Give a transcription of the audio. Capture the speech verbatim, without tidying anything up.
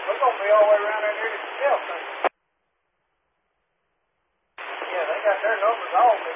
We're going to be all the way around there near the shelf. Yeah, they got their numbers all